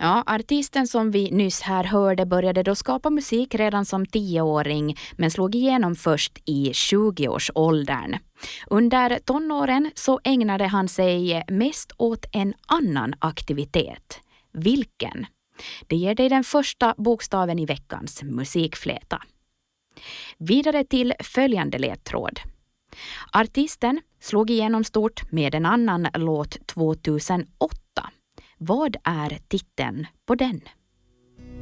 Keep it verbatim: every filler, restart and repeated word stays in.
Ja, artisten som vi nyss här hörde började då skapa musik redan som tioåring men slog igenom först i tjugoårsåldern. Under tonåren så ägnade han sig mest åt en annan aktivitet. Vilken? Det ger dig den första bokstaven i veckans musikfläta. Vidare till följande ledtråd. Artisten slog igenom stort med en annan låt tjugohundraåtta. Vad är titeln på den?